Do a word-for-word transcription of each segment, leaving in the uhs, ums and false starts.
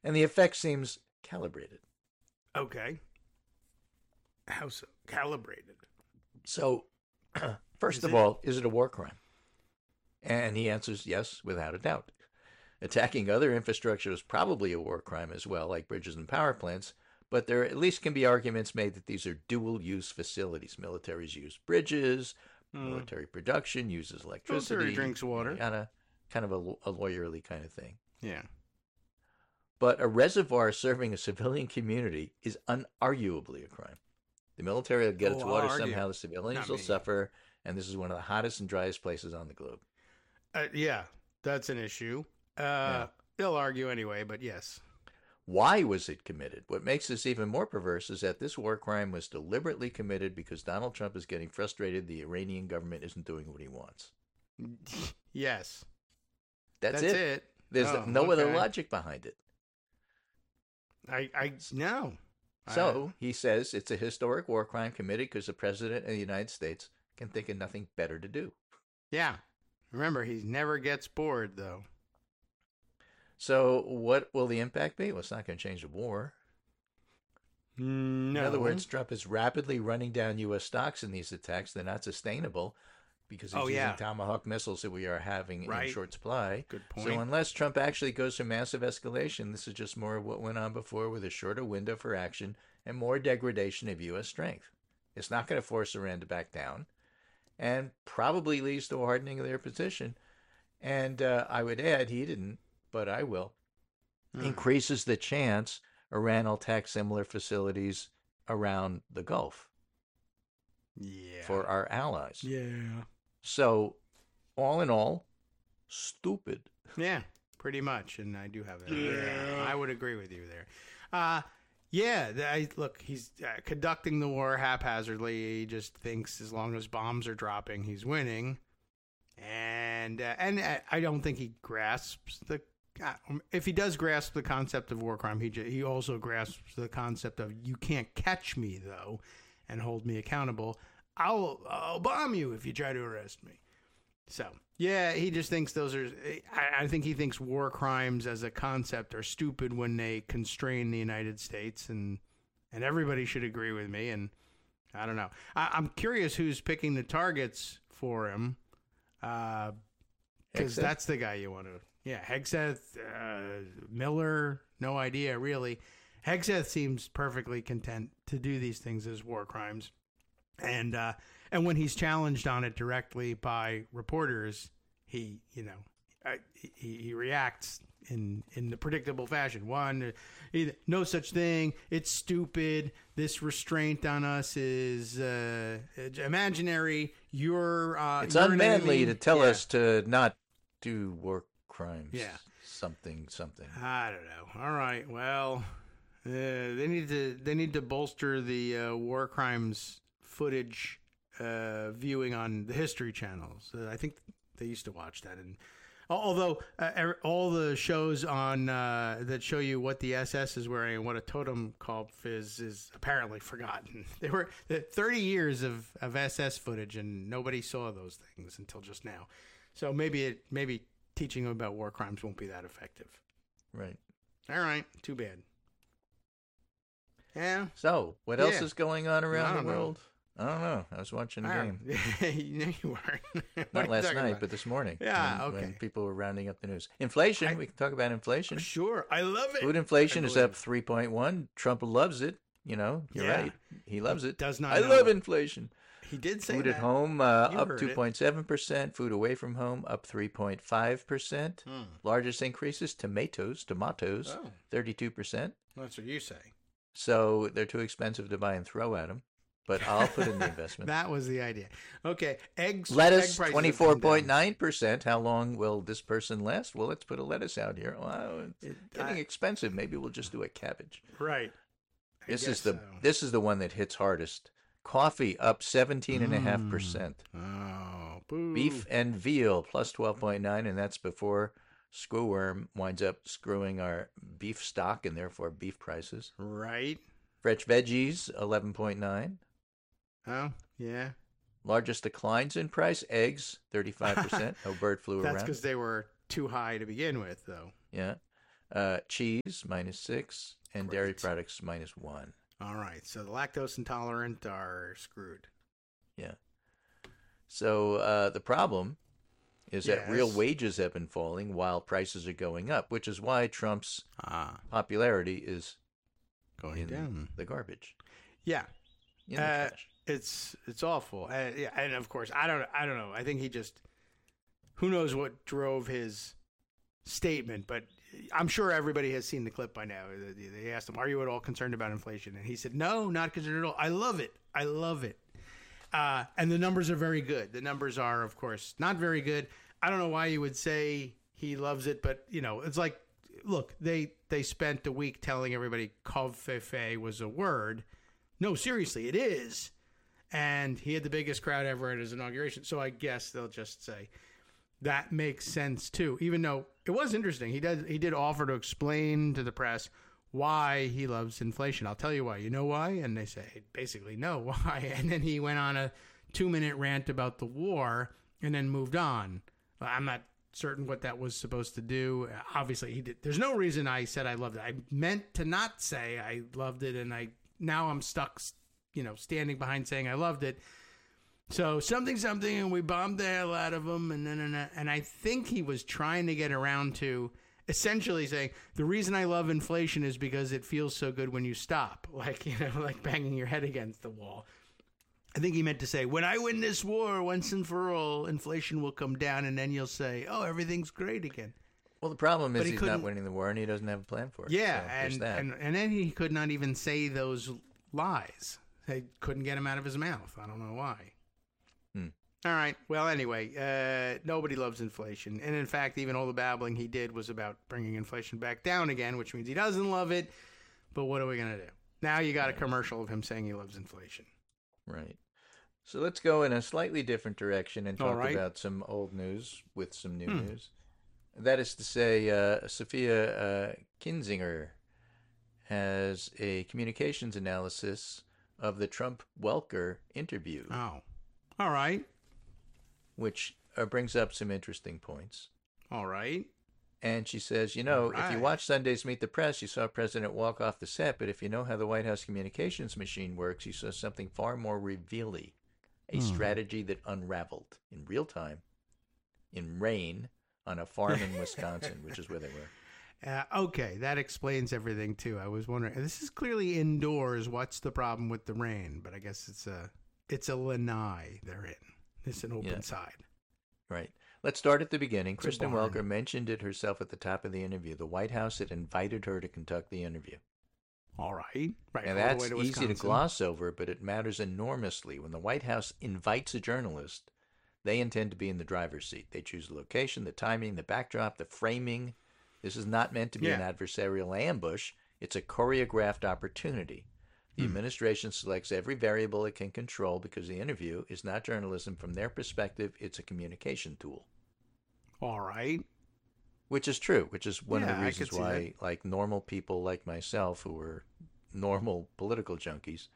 and the effect seems calibrated. Okay. How so? Calibrated. So, first Is of it? all, is it a war crime? And he answers yes, without a doubt. Attacking other infrastructure is probably a war crime as well, like bridges and power plants, but there at least can be arguments made that these are dual-use facilities. Militaries use bridges, Mm. military production uses electricity. Military drinks water. Kind of, kind of a, a lawyerly kind of thing. Yeah. But a reservoir serving a civilian community is unarguably a crime. The military will get Oh, its I'll water argue. somehow, the civilians Not will me. suffer, and this is one of the hottest and driest places on the globe. Uh, yeah, that's an issue. Uh, Yeah. They'll argue anyway, but yes. Why was it committed? What makes this even more perverse is that this war crime was deliberately committed because Donald Trump is getting frustrated the Iranian government isn't doing what he wants. Yes. That's, That's it. it. There's Oh, no other okay. logic behind it. I, I, no. So he says it's a historic war crime committed because the president of the United States can think of nothing better to do. Yeah. Remember, he never gets bored, though. So what will the impact be? Well, it's not going to change the war. No. In other words, Trump is rapidly running down U S stocks in these attacks. They're not sustainable because he's Oh, using yeah. Tomahawk missiles that we are having Right. in short supply. Good point. So unless Trump actually goes to massive escalation, this is just more of what went on before with a shorter window for action and more degradation of U S strength. It's not going to force Iran to back down and probably leads to a hardening of their position. And uh, I would add, he didn't, but I will, Hmm. increases the chance Iran will attack similar facilities around the Gulf Yeah. for our allies. Yeah. So, all in all, stupid. Yeah, pretty much. And I do have that. Yeah. I would agree with you there. Uh, yeah, th- I, look, he's uh, conducting the war haphazardly. He just thinks as long as bombs are dropping, he's winning. And uh, and I- I don't think he grasps the. Uh, if he does grasp the concept of war crime, he j- he also grasps the concept of you can't catch me though, and hold me accountable. I'll I'll bomb you if you try to arrest me. So yeah, he just thinks those are. I, I think he thinks war crimes as a concept are stupid when they constrain the United States, and and everybody should agree with me. And I don't know. I, I'm curious who's picking the targets for him. Because Hegseth? that's the guy you want to. Yeah, Hegseth, uh, Miller, no idea really. Hegseth seems perfectly content to do these things as war crimes, and uh, and when he's challenged on it directly by reporters, he you know uh, he, he reacts in in the predictable fashion. One, either, no such thing. It's stupid. This restraint on us is uh, imaginary. You're uh, It's you're an unmanly enemy. to tell Yeah. us to not do war crimes. Yeah. Something, something. I don't know. All right. Well, uh, they need to they need to bolster the uh, war crimes footage uh, viewing on the History channels. Uh, I think they used to watch that, and although uh, er- all the shows on uh, that show you what the S S is wearing and what a totem call is is apparently forgotten. They were uh, thirty years of, of S S footage, and nobody saw those things until just now. So maybe it maybe teaching them about war crimes won't be that effective. Right. All right, too bad. Yeah. So, what else Yeah. is going on I around the don't know. world? I don't know. I was watching a All game. right. you know you weren't. What are Not you last talking night, about? but this morning. Yeah, when, when okay. people were rounding up the news. Inflation. I- we can talk about inflation. Sure, I love it. Food inflation I is believe. up three point one. Trump loves it. You know, you're Yeah. right. He loves it. Does not I know. love inflation. He did say Food that. at home uh, You up heard two it. point seven percent. Food away from home up three point five percent. Hmm. Largest increases, tomatoes, tomatoes, Oh, thirty-two percent. that's what you say. So they're too expensive to buy and throw at them. But I'll put in the investment. That was the idea. Okay, eggs. Lettuce, egg prices have twenty-four come down. point nine percent. How long will this person last? Well, let's put a lettuce out here. Wow, it's It- getting I- expensive. Maybe we'll just do a cabbage. Right. I This is guess the so. this is the one that hits hardest. Coffee up seventeen and a half percent. Oh, boo. Beef and veal plus twelve point nine, and that's before screwworm winds up screwing our beef stock and therefore beef prices. Right. Fresh veggies eleven point nine. Oh, yeah. Largest declines in price, eggs thirty-five percent. No bird flew That's around. because they were too high to begin with, though. Yeah. Uh, cheese, minus six, and dairy Great. products, minus one. All right. So the lactose intolerant are screwed. Yeah. So uh, the problem is that real Yes. wages have been falling while prices are going up, which is why Trump's Ah, popularity is going in down. the garbage, Yeah. in the Uh, trash. It's it's awful. Uh, yeah, and of course, I don't I don't know. I think he just who knows what drove his statement, but I'm sure everybody has seen the clip by now. They asked him, "Are you at all concerned about inflation?" And he said, "No, not concerned at all. I love it. I love it." Uh, and the numbers are very good. The numbers are, of course, not very good. I don't know why you would say he loves it, but you know, it's like, look, they they spent a week telling everybody "covfefe" was a word. No, seriously, it is. And he had the biggest crowd ever at his inauguration. So I guess they'll just say that makes sense too. Even though it was interesting, he did he did offer to explain to the press why he loves inflation. I'll tell you why. You know why? And they say basically no, why? And then he went on a two minute rant about the war and then moved on. I'm not certain what that was supposed to do. Obviously, he did. There's no reason I said I loved it. I meant to not say I loved it, and I now I'm stuck, you know, standing behind saying I loved it. So something, something, and we bombed the hell out of him, and then and, and I think he was trying to get around to essentially saying the reason I love inflation is because it feels so good when you stop, like you know, like banging your head against the wall. I think he meant to say, when I win this war once and for all, inflation will come down, and then you'll say, oh, everything's great again. Well, the problem But is he he's not couldn't- winning the war, and he doesn't have a plan for it. Yeah, So there's and, that. and and then he could not even say those lies. They couldn't get him out of his mouth. I don't know why. Hmm. All right. Well, anyway, uh, nobody loves inflation. And in fact, even all the babbling he did was about bringing inflation back down again, which means he doesn't love it. But what are we going to do? Now you got a commercial of him saying he loves inflation. Right. So let's go in a slightly different direction and All talk right. about some old news with some new Hmm. news. That is to say, uh, Sophia uh, Kinzinger has a communications analysis of the Trump-Welker interview, Oh. All right. which uh, brings up some interesting points. All right. And she says, you know, if you Right. watch Sunday's Meet the Press, you saw a president walk off the set, but if you know how the White House communications machine works, you saw something far more revealing, a Hmm. strategy that unraveled in real time, in rain, on a farm in Wisconsin, which is where they were. Uh, okay, that explains everything too. I was wondering. This is clearly indoors. What's the problem with the rain? But I guess it's a it's a lanai they're in. It's an open Yeah. side. Right. Let's start at the beginning. It's a Kristen barn. Welker mentioned it herself at the top of the interview. The White House had invited her to conduct the interview. All right, right. And all the that's way to easy to Wisconsin. gloss over, but it matters enormously. When the White House invites a journalist, they intend to be in the driver's seat. They choose the location, the timing, the backdrop, the framing. This is not meant to be an Yeah. adversarial ambush. It's a choreographed opportunity. The Hmm. administration selects every variable it can control because the interview is not journalism from their perspective. It's a communication tool, All right. which is true, which is one Yeah, of the I reasons could see why, like, normal people like myself who are normal political junkies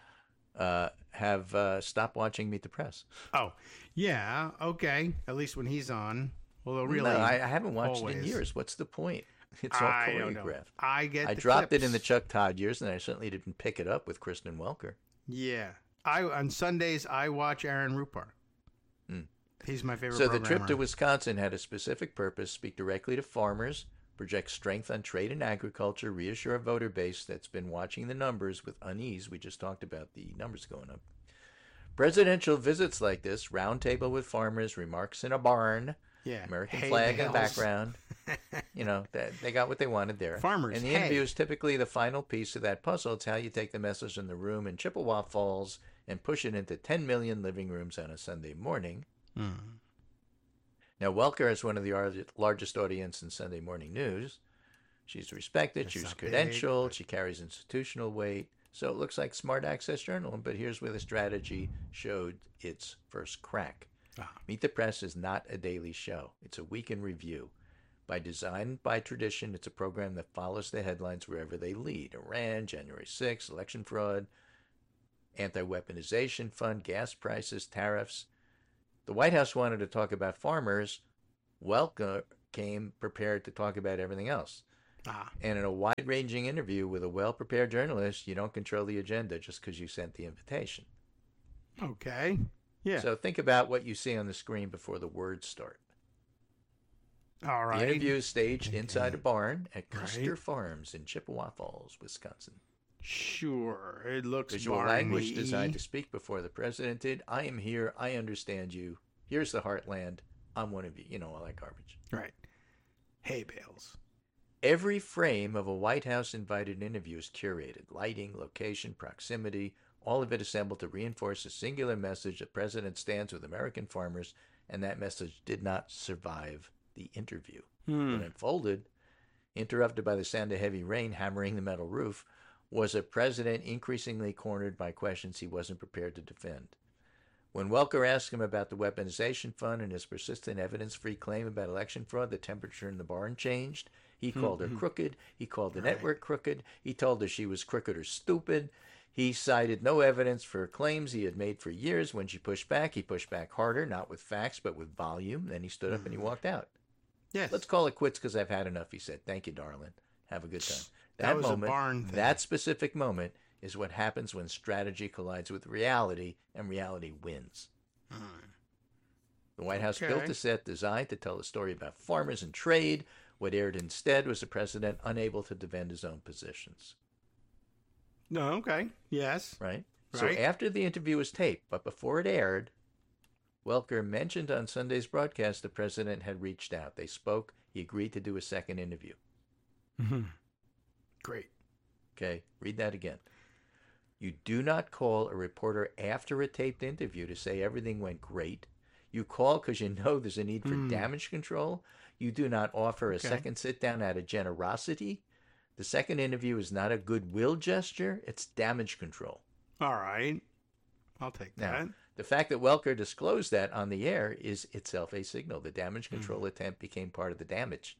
uh, have uh, stopped watching Meet the Press. Oh, yeah. Okay. At least when he's on. Although really, no, I, I haven't watched it in always. years. What's the point? It's all I don't know. choreographed. I get. I the dropped clips. it in the Chuck Todd years, and I certainly didn't pick it up with Kristen Welker. Yeah. I on Sundays I watch Aaron Rupar. Hmm. He's my favorite. So the trip programmer. to Wisconsin had a specific purpose: speak directly to farmers, project strength on trade and agriculture, reassure a voter base that's been watching the numbers with unease. We just talked about the numbers going up. Presidential visits like this, roundtable with farmers, remarks in a barn, yeah. American Hay flag in the bales. background. You know, that they got what they wanted there. Farmers, And the hay. interview is typically the final piece of that puzzle. It's how you take the message in the room in Chippewa Falls and push it into ten million living rooms on a Sunday morning. Hmm. Now, Welker is one of the ar- largest audience in Sunday morning news. She's respected, That's she's not big, credentialed, but- she carries institutional weight. So it looks like smart access journalism, but here's where the strategy showed its first crack. Ah. Meet the Press is not a daily show. It's a week in review. By design, by tradition, it's a program that follows the headlines wherever they lead. Iran, January sixth, election fraud, anti-weaponization fund, gas prices, tariffs. The White House wanted to talk about farmers. Welker came prepared to talk about everything else. Ah, And in a wide-ranging interview with a well-prepared journalist, you don't control the agenda just because you sent the invitation. okay. Yeah. So think about what you see on the screen before the words start. All right. The interview is staged Okay. inside a barn at Right. Custer Farms in Chippewa Falls, Wisconsin. Sure. It looks Visual barny. language designed to speak before the president did. I am here. I understand you. Here's the heartland. I'm one of you. You know, all that garbage. Right. Hay bales. Every frame of a White House invited interview is curated. Lighting, location, proximity, all of it assembled to reinforce a singular message. The president stands with American farmers, and that message did not survive the interview. Hmm. What unfolded, interrupted by the sound of heavy rain hammering the metal roof, was a president increasingly cornered by questions he wasn't prepared to defend. When Welker asked him about the weaponization fund and his persistent evidence-free claim about election fraud, the temperature in the barn changed. He called her crooked. He called the Right. network crooked. He told her she was crooked or stupid. He cited no evidence for claims he had made for years. When she pushed back, he pushed back harder, not with facts, but with volume. Then he stood up and he walked out. Yes. Let's call it quits because I've had enough, he said. Thank you, darling. Have a good time. That That, was a moment, barn thing. that specific moment is what happens when strategy collides with reality and reality wins. Hmm. The White House Okay. built a set designed to tell a story about farmers and trade. What aired instead was the president unable to defend his own positions. No, okay. Yes. Right? Right. So after the interview was taped, but before it aired, Welker mentioned on Sunday's broadcast the president had reached out. They spoke. He agreed to do a second interview. Mm-hmm. Great. Okay, read that again. You do not call a reporter after a taped interview to say everything went great. You call because you know there's a need for Hmm. damage control. You do not offer a Okay. second sit down out of generosity. The second interview is not a goodwill gesture, it's damage control. All right. I'll take Now, that. the fact that Welker disclosed that on the air is itself a signal. The damage Hmm. control attempt became part of the damage.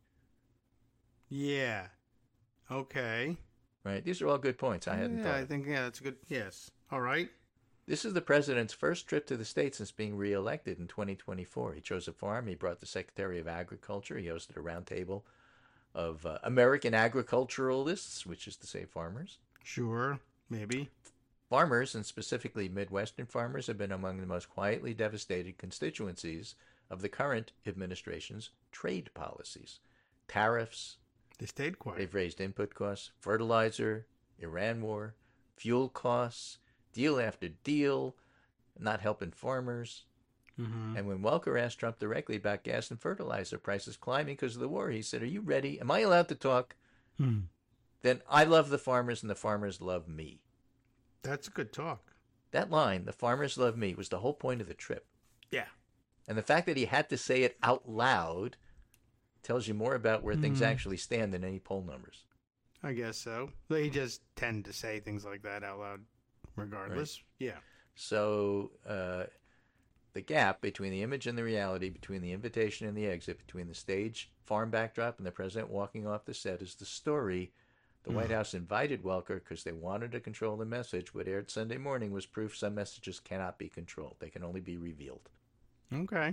Yeah. Okay. Right? These are all good points. I hadn't yeah, thought I of. think, yeah, that's a good. Yes. All right. This is the president's first trip to the state since being reelected in twenty twenty-four. He chose a farm. He brought the Secretary of Agriculture. He hosted a roundtable of uh, American agriculturalists, which is to say farmers. Sure. Maybe. Farmers, and specifically Midwestern farmers, have been among the most quietly devastated constituencies of the current administration's trade policies. Tariffs, They stayed quiet. they've raised input costs, fertilizer, Iran war, fuel costs, deal after deal, not helping farmers. Mm-hmm. And when Welker asked Trump directly about gas and fertilizer prices climbing because of the war, he said, "Are you ready? Am I allowed to talk? Hmm. Then I love the farmers and the farmers love me." That's good talk. That line, "the farmers love me," was the whole point of the trip. Yeah. And the fact that he had to say it out loud tells you more about where things Mhm. actually stand than any poll numbers. I guess so. They just tend to say things like that out loud, regardless. Yeah. So uh, the gap between the image and the reality, between the invitation and the exit, between the stage farm backdrop and the president walking off the set is the story. The White House invited Welker because they wanted to control the message. What aired Sunday morning was proof some messages cannot be controlled. They can only be revealed. Okay.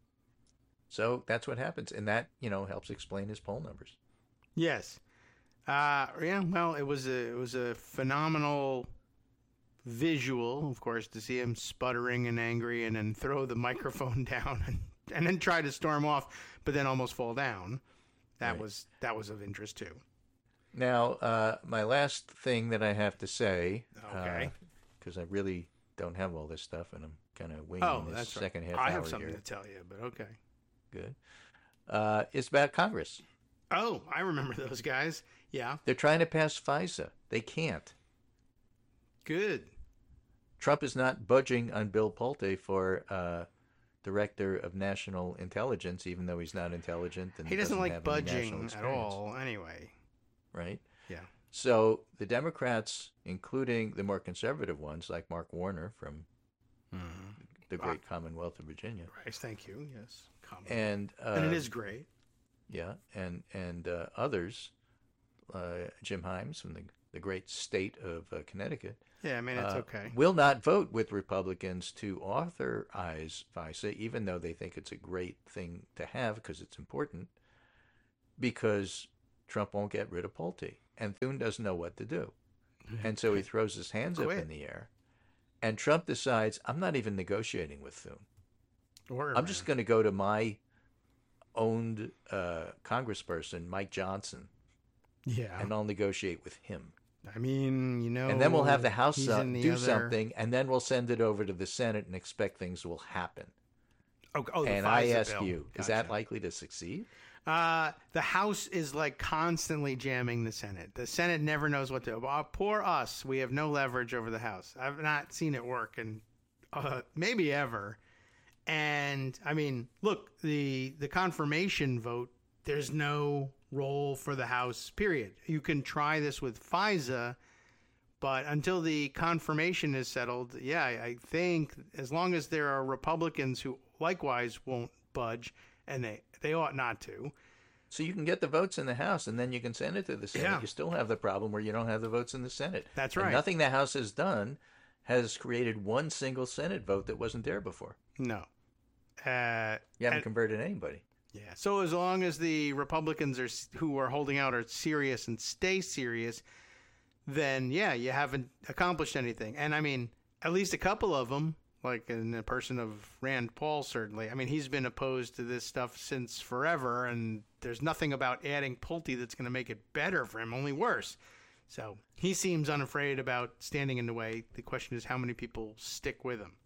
So that's what happens. And that, you know, helps explain his poll numbers. Yes. Uh, yeah. Well, it was a it was a phenomenal visual, of course, to see him sputtering and angry, and then throw the microphone down, and, and then try to storm off, but then almost fall down. That Right. was that was of interest too. Now, uh, my last thing that I have to say, Okay. because I really don't have all this stuff, and I'm kind of winging Oh, this that's second right. half I hour have something here. to tell you, but okay. Good. Uh, it's about Congress. Oh, I remember those guys. Yeah. They're trying to pass FISA. They can't. Good. Trump is not budging on Bill Pulte for uh, Director of National Intelligence, even though he's not intelligent and He doesn't like have any national budging at experience, all, anyway. right? Yeah. So the Democrats, including the more conservative ones like Mark Warner from Mm. the great Commonwealth of Virginia, Right. Thank you. Yes. Common. and uh, and it is great. yeah, and and uh, others, uh, Jim Himes from the the great state of uh, Connecticut, Yeah, I mean, it's uh, okay. will not vote with Republicans to authorize FISA, even though they think it's a great thing to have because it's important, because Trump won't get rid of Pulte. And Thune doesn't know what to do. And so he throws his hands up Quit. in the air. And Trump decides, I'm not even negotiating with Thune. Or, I'm just going to go to my owned uh, congressperson, Mike Johnson, yeah. and I'll negotiate with him. I mean, you know. And then we'll have the House he's uh, in the do other- something, and then we'll send it over to the Senate and expect things will happen. Oh, oh, the And I FISA ask bill. you, is Gotcha. that likely to succeed? Uh, the House is like constantly jamming the Senate. The Senate never knows what to do. Uh, poor us. We have no leverage over the House. I've not seen it work, and uh, maybe ever. And I mean, look, the the confirmation vote. There's no role for the House. Period. You can try this with FISA, but until the confirmation is settled, yeah, I, I think as long as there are Republicans who likewise won't budge, and they they ought not to. So you can get the votes in the House, and then you can send it to the Senate. Yeah. You still have the problem where you don't have the votes in the Senate. That's And right. nothing the House has done has created one single Senate vote that wasn't there before. No. Uh, You haven't and- converted anybody. yeah. So as long as the Republicans are who are holding out are serious and stay serious, then yeah, you haven't accomplished anything. And I mean, at least a couple of them, like in the person of Rand Paul, certainly. I mean, he's been opposed to this stuff since forever, and there's nothing about adding Pulte that's going to make it better for him, only worse. So he seems unafraid about standing in the way. The question is how many people stick with him.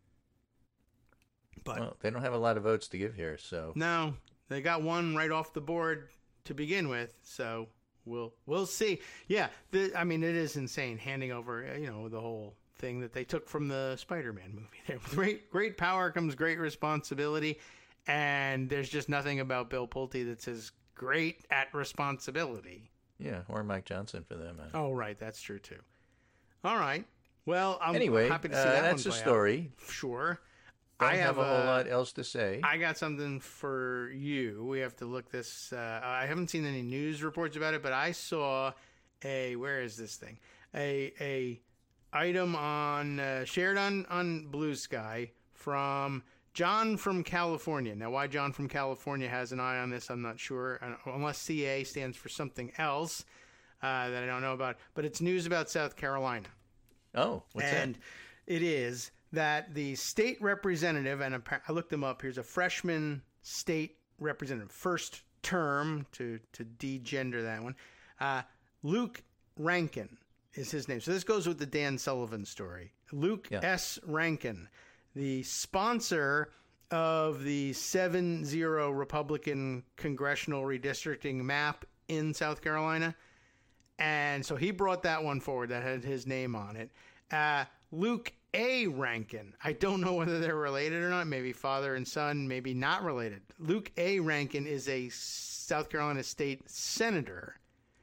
But Well, they don't have a lot of votes to give here, so no, they got one right off the board to begin with, so we'll we'll see. Yeah, the, I mean, it is insane handing over, you know, the whole thing that they took from the Spider-Man movie. There, with great great power comes great responsibility, and there's just nothing about Bill Pulte that says great at responsibility. yeah, or Mike Johnson for them. uh, Oh, right, that's true too. All right, well, I'm Anyway, happy to see uh, that that's one the play out. story. Sure. Don't I have, have a whole a- lot else to say. I got something for you. We have to look this. Uh, I haven't seen any news reports about it, but I saw a. Where is this thing? A a item on uh, shared on on Blue Sky from John from California. Now, why John from California has an eye on this, I'm not sure, unless C A stands for something else uh, that I don't know about. But it's news about South Carolina. Oh, what's and that? it is that the state representative, and appa- I looked him up, here's a freshman state representative, first term, to, to de-gender that one, uh, Luke Rankin is his name. So this goes with the Dan Sullivan story. Luke Yeah. S. Rankin, the sponsor of the seven zero Republican congressional redistricting map in South Carolina. And so he brought that one forward that had his name on it. Uh, Luke A. Rankin. I don't know whether they're related or not. Maybe father and son, maybe not related. Luke A. Rankin is a South Carolina state senator.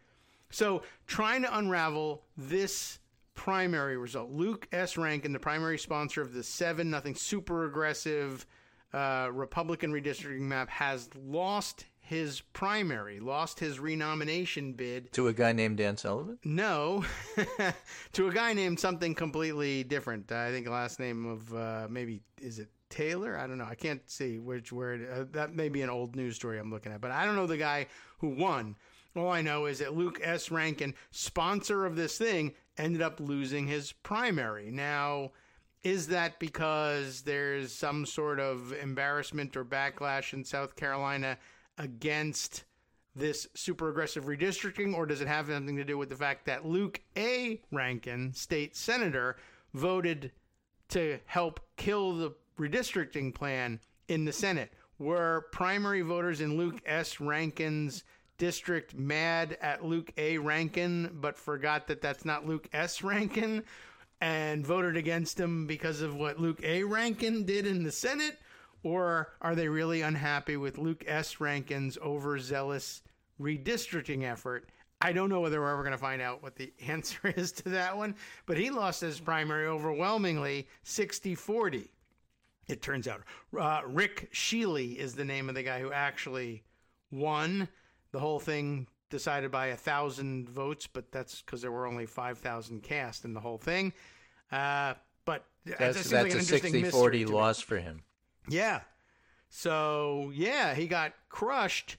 So trying to unravel this primary result. Luke S. Rankin, the primary sponsor of the seven nothing super aggressive uh, Republican redistricting map, has lost his primary, lost his renomination bid. To a guy named Dan Sullivan? No, to a guy named something completely different. I think the last name of uh, maybe, is it Taylor? I don't know. I can't see which word. Uh, that may be an old news story I'm looking at, but I don't know the guy who won. All I know is that Luke S. Rankin, sponsor of this thing, ended up losing his primary. Now, is that because there's some sort of embarrassment or backlash in South Carolina against this super aggressive redistricting, or does it have something to do with the fact that Luke A. Rankin, state senator, voted to help kill the redistricting plan in the Senate? Were primary voters in Luke S. Rankin's district mad at Luke A. Rankin, but forgot that that's not Luke S. Rankin, and voted against him because of what Luke A. Rankin did in the Senate? Or are they really unhappy with Luke S. Rankin's overzealous redistricting effort? I don't know whether we're ever going to find out what the answer is to that one, but he lost his primary overwhelmingly sixty forty. It turns out uh, Rick Shealy is the name of the guy who actually won. The whole thing decided by a thousand votes, but that's because there were only five thousand cast in the whole thing. Uh, but that That's, seems that's like an a interesting sixty forty mystery to me. loss for him. Yeah. So, yeah, he got crushed.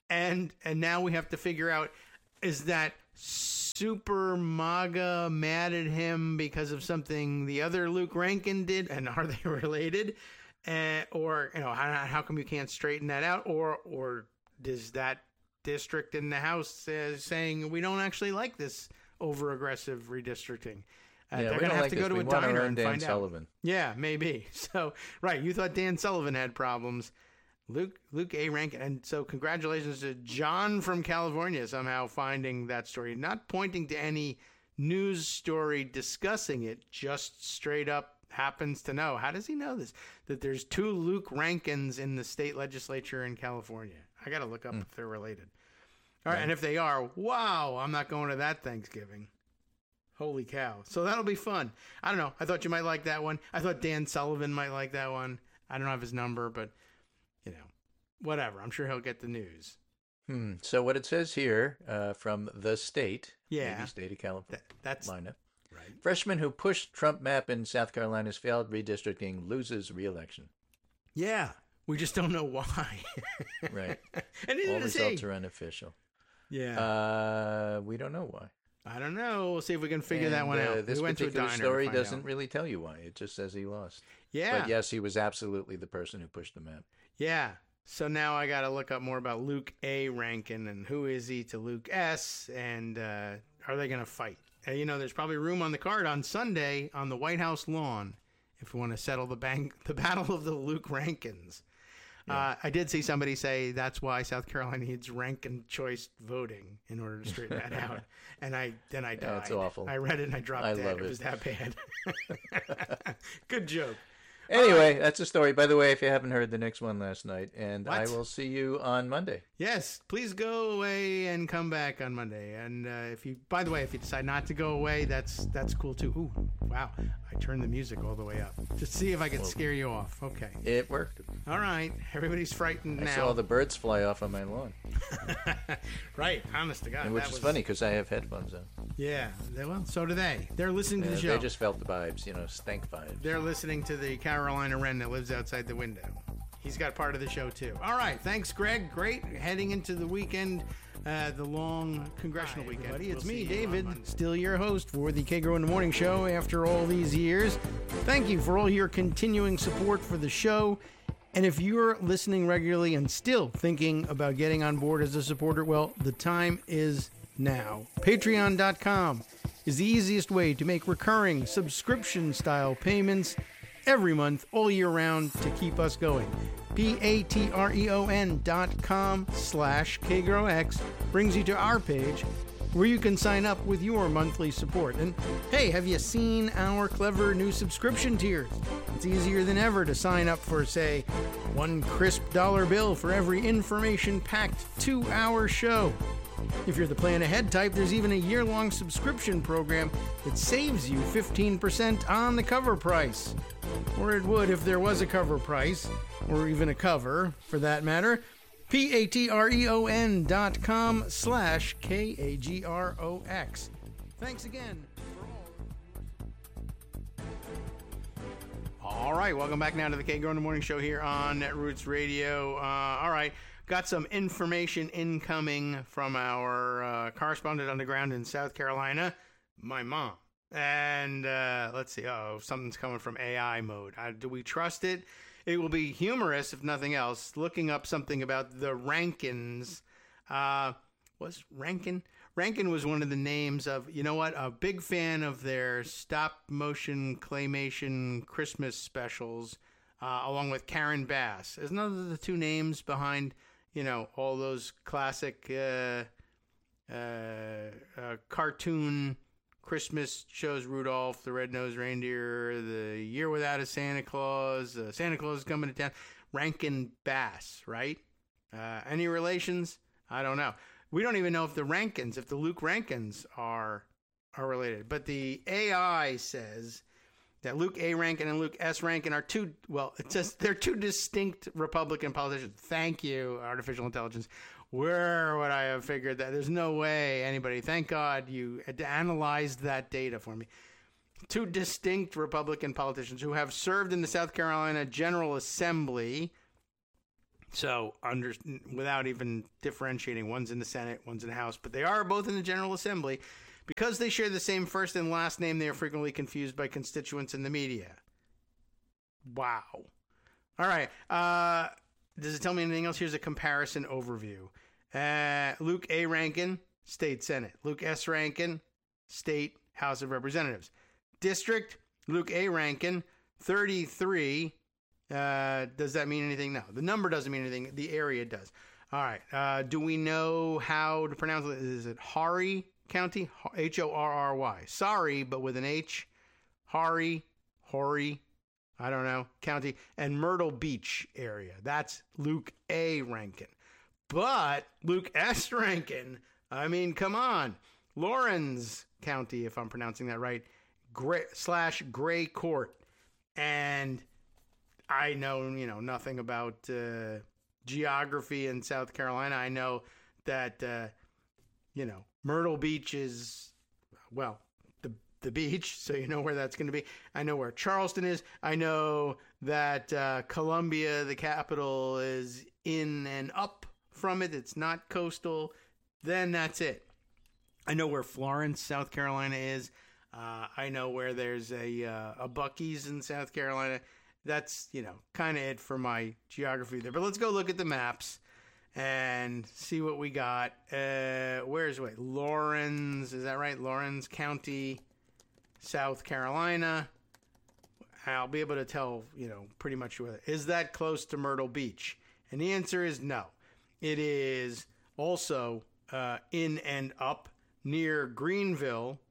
And and now we have to figure out, is that Super MAGA mad at him because of something the other Luke Rankin did, and are they related? Uh, or, you know, how, how come you can't straighten that out? Or or does that district in the House uh, saying we don't actually like this over-aggressive redistricting? Uh, yeah, they're we going to don't have like to this. go to we a want diner our own and Dan find Sullivan. out. Yeah, maybe. So, right, you thought Dan Sullivan had problems. Luke Luke A. Rankin. And so congratulations to John from California somehow finding that story. Not pointing to any news story discussing it, just straight up happens to know. How does he know this? That there's two Luke Rankins in the state legislature in California. I got to look up mm. if they're related. All right, right, and if they are, wow, I'm not going to that Thanksgiving. Holy cow. So that'll be fun. I don't know. I thought you might like that one. I thought Dan Sullivan might like that one. I don't have his number, but, you know, whatever. I'm sure he'll get the news. Hmm. So what it says here uh, from the state, yeah. maybe state of California, that, that's Carolina. Right. Freshman who pushed Trump map in South Carolina's failed redistricting loses re-election. Yeah. We just don't know why. Right. And all results are unofficial. Yeah. Uh, we don't know why. I don't know. We'll see if we can figure and, that one uh, out. This we went particular to a diner story to find doesn't out. really tell you why. It just says he lost. Yeah. But yes, he was absolutely the person who pushed the map. Yeah. So now I got to look up more about Luke A. Rankin and who is he to Luke S. And uh, are they going to fight? Uh, you know, there's probably room on the card on Sunday on the White House lawn if we want to settle the bank, the battle of the Luke Rankins. Yeah. Uh, I did see somebody say that's why South Carolina needs Rankin choice voting in order to straighten that out. And I then I died. Yeah, that's awful. I read it and I dropped I dead. love it. It was that bad. Good joke. Anyway, right. That's a story. By the way, if you haven't heard the next one last night, and what? I will see you on Monday. Yes, please go away and come back on Monday. And uh, if you, by the way, if you decide not to go away, that's that's cool too. Ooh, wow! I turned the music all the way up just see if I could well, scare you off. Okay, it worked. All right, everybody's frightened I now. I saw the birds fly off on my lawn. Right, honest to God, and which that is was... funny because I have headphones on. Yeah, they, well, so do they. They're listening to yeah, the show. They just felt the vibes, you know, stank vibes. They're listening to the Carolina Wren that lives outside the window. He's got part of the show too. All right, thanks, Greg. Great. Heading into the weekend, uh, the long congressional Hi, weekend. Everybody. It's we'll me, David, still your host for the Kagro in the Morning Show after all these years. Thank you for all your continuing support for the show. And if you're listening regularly and still thinking about getting on board as a supporter, well, the time is now. Patreon dot com is the easiest way to make recurring subscription-style payments every month, all year round, to keep us going. P-A-T-R-E-O-N dot com slash KGrowX brings you to our page where you can sign up with your monthly support. And hey, have you seen our clever new subscription tiers? It's easier than ever to sign up for, say, one crisp dollar bill for every information-packed two-hour show. If you're the plan ahead type, there's even a year-long subscription program that saves you fifteen percent on the cover price. Or it would if there was a cover price, or even a cover, for that matter. P-A-T-R-E-O-N dot com slash K-A-G-R-O-X. Thanks again for all. All right, welcome back now to the Kagro in the Morning Show here on Roots Radio. Uh, all right. Got some information incoming from our uh, correspondent on the ground in South Carolina, my mom. And uh, let's see. Oh, something's coming from A I mode. Uh, do we trust it? It will be humorous, if nothing else, looking up something about the Rankins. Uh, was Rankin? Rankin was one of the names of, you know what, a big fan of their stop-motion claymation Christmas specials, uh, along with Karen Bass. Isn't those the two names behind... You know, all those classic uh, uh, uh, cartoon Christmas shows, Rudolph, the Red-Nosed Reindeer, The Year Without a Santa Claus, uh, Santa Claus is Coming to Town, Rankin Bass, right? Uh, any relations? I don't know. We don't even know if the Rankins, if the Luke Rankins are are related. But the A I says that Luke A. Rankin and Luke S. Rankin are two, well, it says they're two distinct Republican politicians. Thank you, artificial intelligence. Where would I have figured that? There's no way anybody, thank God you had analyzed that data for me. Two distinct Republican politicians who have served in the South Carolina General Assembly. So, under, without even differentiating, one's in the Senate, one's in the House, but they are both in the General Assembly. Because they share the same first and last name, they are frequently confused by constituents in the media. Wow. All right. Uh, does it tell me anything else? Here's a comparison overview. Uh, Luke A. Rankin, State Senate. Luke S. Rankin, State House of Representatives. District, Luke A. Rankin, thirty-three. Uh, does that mean anything? No. The number doesn't mean anything. The area does. All right. Uh, do we know how to pronounce it? Is it Horry County? H O R R Y. Sorry, but with an H. Horry, Horry, I don't know, County. And Myrtle Beach area. That's Luke A. Rankin. But Luke S. Rankin, I mean, come on. Lawrence County, if I'm pronouncing that right, Gray, slash Gray Court. And I know, you know, nothing about uh, geography in South Carolina. I know that, uh, you know, Myrtle Beach is, well, the the beach, so you know where that's going to be. I know where Charleston is. I know that uh, Columbia, the capital, is in and up from it. It's not coastal. Then that's it. I know where Florence, South Carolina is. Uh, I know where there's a uh, a Buc-ee's in South Carolina. That's, you know, kind of it for my geography there. But let's go look at the maps and see what we got. Uh, where's, wait, Lawrence, is that right? Lawrence County, South Carolina. I'll be able to tell, you know, pretty much whether. Is that close to Myrtle Beach? And the answer is no. It is also uh, in and up near Greenville.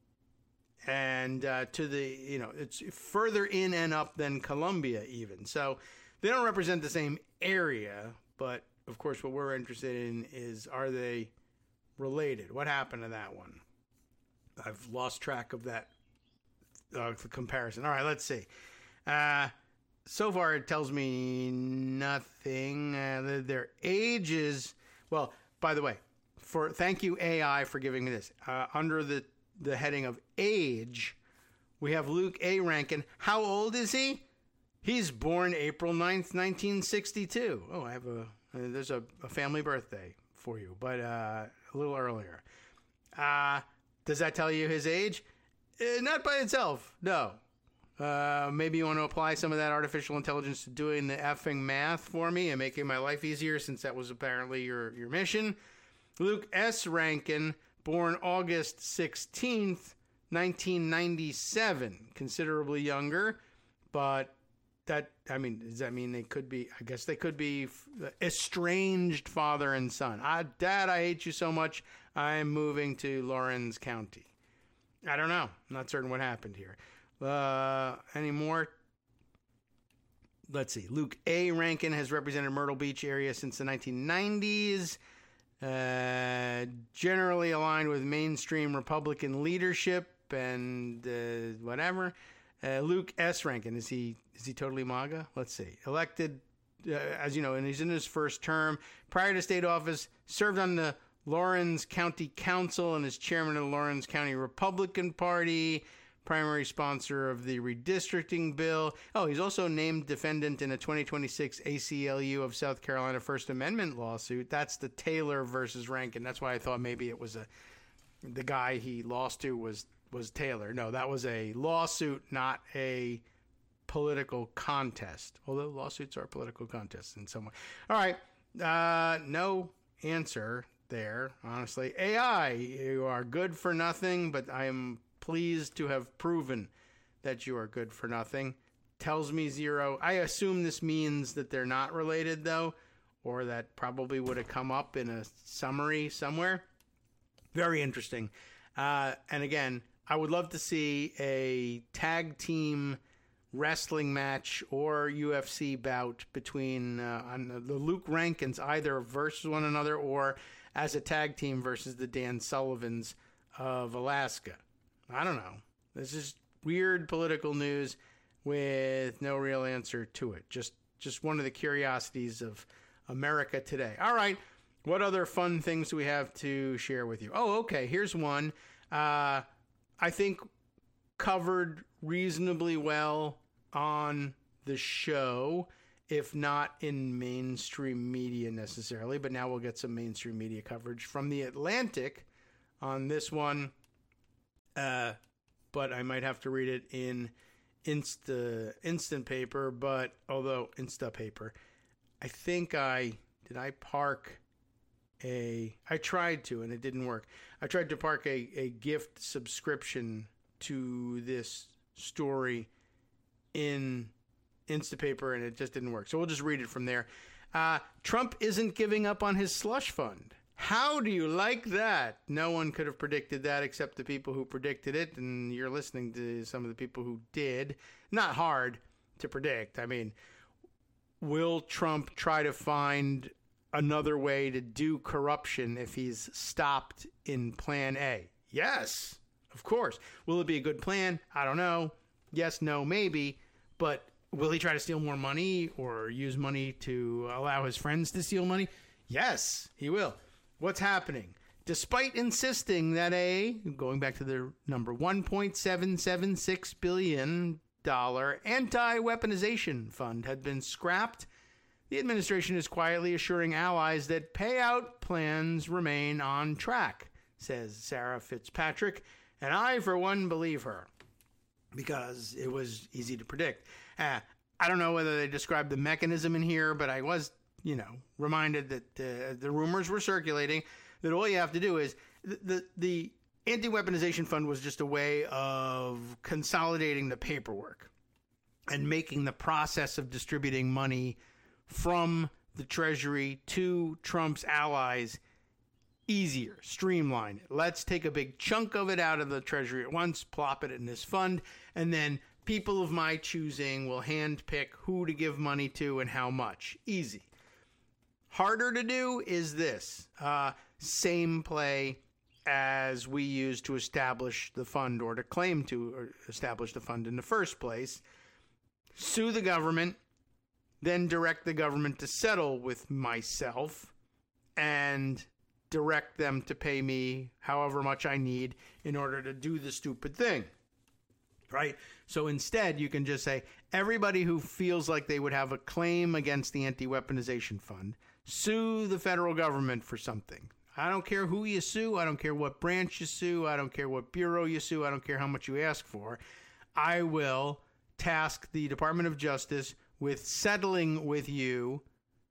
And uh, to the, you know, it's further in and up than Columbia even. So they don't represent the same area. But, of course, what we're interested in is, are they related? What happened to that one? I've lost track of that uh, the comparison. All right, let's see. Uh, so far, it tells me nothing. Uh, their ages, well, by the way, for thank you, A I, for giving me this. Uh, under the the heading of age, we have Luke A. Rankin. How old is he? He's born April ninth, nineteen sixty-two. Oh, I have a, uh, there's a, a family birthday for you, but uh, a little earlier. Uh, does that tell you his age? Uh, not by itself, no. Uh, maybe you want to apply some of that artificial intelligence to doing the effing math for me and making my life easier, since that was apparently your, your mission. Luke S. Rankin, born August sixteenth, nineteen ninety-seven. Considerably younger, but that, I mean, does that mean they could be, I guess they could be estranged father and son. Ah, Dad, I hate you so much, I'm moving to Lawrence County. I don't know. I'm not certain what happened here. Uh, any more? Let's see. Luke A. Rankin has represented Myrtle Beach area since the nineteen nineties. Uh, generally aligned with mainstream Republican leadership and uh, whatever. Uh, Luke S. Rankin, is he is he totally MAGA? Let's see. Elected, uh, as you know, and he's in his first term. Prior to state office, served on the Lawrence County Council and is chairman of the Lawrence County Republican Party. Primary sponsor of the redistricting bill. Oh, he's also named defendant in a twenty twenty-six A C L U of South Carolina First Amendment lawsuit. That's the Taylor versus Rankin. That's why I thought maybe it was a the guy he lost to was was Taylor. No, that was a lawsuit, not a political contest. Although lawsuits are political contests in some way. All right, uh, no answer there. Honestly, A I, you are good for nothing. But I am pleased to have proven that you are good for nothing. Tells me zero. I assume this means that they're not related, though, or that probably would have come up in a summary somewhere. Very interesting. Uh, and again, I would love to see a tag team wrestling match or U F C bout between uh, on the Luke Rankins, either versus one another or as a tag team versus the Dan Sullivans of Alaska. I don't know. This is weird political news with no real answer to it. Just just one of the curiosities of America today. All right. What other fun things do we have to share with you? Oh, okay. Here's one. Uh, I think covered reasonably well on the show. if not in mainstream media necessarily. But now we'll get some mainstream media coverage from The Atlantic on this one. Uh, but I might have to read it in Insta instant paper. But although Insta paper, I think I did I park a. I tried to and it didn't work. I tried to park a, a gift subscription to this story in Instapaper and it just didn't work. So we'll just read it from there. Uh, Trump isn't giving up on his slush fund. How do you like that? No one could have predicted that except the people who predicted it, and you're listening to some of the people who did. Not hard to predict. I mean, will Trump try to find another way to do corruption if he's stopped in Plan A? Yes, of course. Will it be a good plan? I don't know. Yes, no, maybe. But will he try to steal more money or use money to allow his friends to steal money? Yes, he will. What's happening? Despite insisting that a, going back to the number, one point seven seven six billion dollars anti-weaponization fund had been scrapped, the administration is quietly assuring allies that payout plans remain on track, says Sarah Fitzpatrick, and I, for one, believe her, because it was easy to predict. Uh, I don't know whether they described the mechanism in here, but I was, you know, reminded that uh, the rumors were circulating that all you have to do is the, the the anti-weaponization fund was just a way of consolidating the paperwork and making the process of distributing money from the Treasury to Trump's allies easier, streamline it. Let's take a big chunk of it out of the Treasury at once, plop it in this fund, and then people of my choosing will handpick who to give money to and how much. Easy. Harder to do is this. Uh, same play as we used to establish the fund or to claim to establish the fund in the first place. Sue the government, then direct the government to settle with myself and direct them to pay me however much I need in order to do the stupid thing. Right? So instead, you can just say, everybody who feels like they would have a claim against the anti-weaponization fund, sue the federal government for something. I don't care who you sue. I don't care what branch you sue. I don't care what bureau you sue. I don't care how much you ask for. I will task the Department of Justice with settling with you